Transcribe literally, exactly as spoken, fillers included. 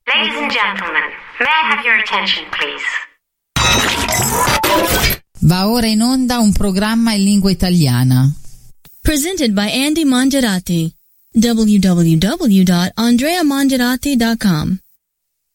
Ladies and gentlemen, may I have your attention, please? Va ora in onda un programma in lingua italiana. Presented by Andy Mongerati. w w w dot andrea mongerati dot com